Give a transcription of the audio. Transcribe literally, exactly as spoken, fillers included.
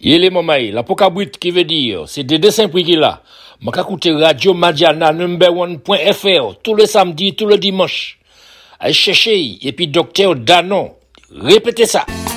Il est mamaï, la pokabrit qui veut dire, c'est des dessins prix qu'il a. M'a écouter Radio Madiana number one point F R tous les samedis, tous les dimanches. Allez chercher, et puis docteur Danon. Répétez ça.